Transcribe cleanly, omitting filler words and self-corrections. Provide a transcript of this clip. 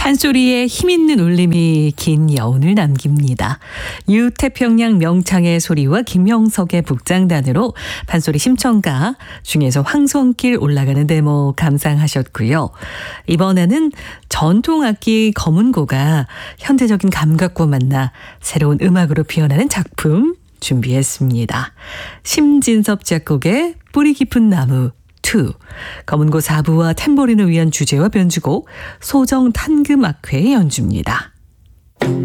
판소리의 힘있는 울림이 긴 여운을 남깁니다. 유태평양 명창의 소리와 김영석의 북장단으로 판소리 심청가 중에서 황손길 올라가는 대목 감상하셨고요. 이번에는 전통악기 검은고가 현대적인 감각과 만나 새로운 음악으로 피어나는 작품 준비했습니다. 심진섭 작곡의 뿌리 깊은 나무 2, 검은고 4부와 탬보린을 위한 주제와 변주곡, 소정 탄금 악회의 연주입니다.